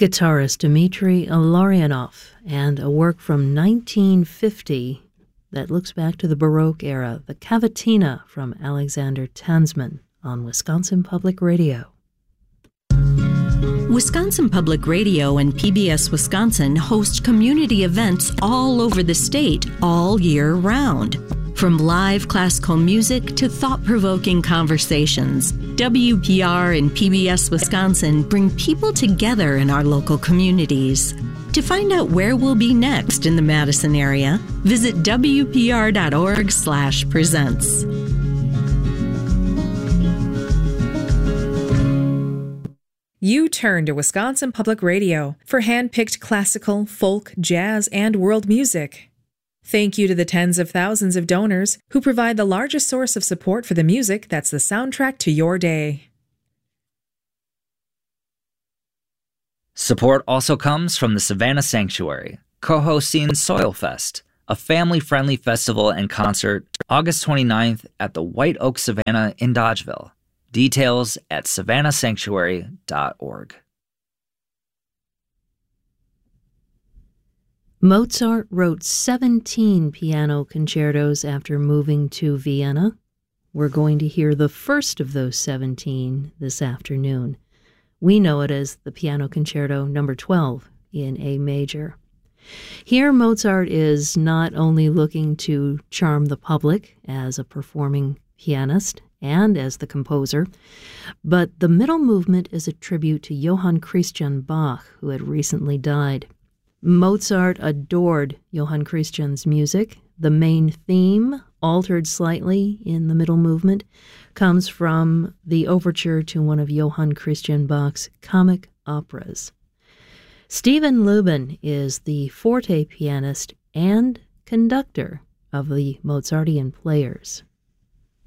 guitarist Dmitry Ilarionov, and a work from 1950 that looks back to the Baroque era, the Cavatina from Alexander Tansman on Wisconsin Public Radio. Wisconsin Public Radio and PBS Wisconsin host community events all over the state all year round. From live classical music to thought-provoking conversations, WPR and PBS Wisconsin bring people together in our local communities. To find out where we'll be next in the Madison area, visit wpr.org/presents. You turn to Wisconsin Public Radio for hand-picked classical, folk, jazz, and world music. Thank you to the tens of thousands of donors who provide the largest source of support for the music that's the soundtrack to your day. Support also comes from the Savannah Sanctuary, co-hosting Soilfest, a family-friendly festival and concert August 29th at the White Oak Savannah in Dodgeville. Details at savannahsanctuary.org. Mozart wrote 17 piano concertos after moving to Vienna. We're going to hear the first of those 17 this afternoon. We know it as the Piano Concerto No. 12 in A major. Here, Mozart is not only looking to charm the public as a performing pianist and as the composer, but the middle movement is a tribute to Johann Christian Bach, who had recently died. Mozart adored Johann Christian's music. The main theme, altered slightly in the middle movement, comes from the overture to one of Johann Christian Bach's comic operas. Stephen Lubin is the forte pianist and conductor of the Mozartian Players.